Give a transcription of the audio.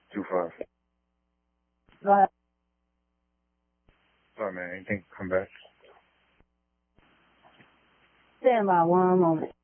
25. Go ahead. Sorry, man. Anything come back? Stand by one moment.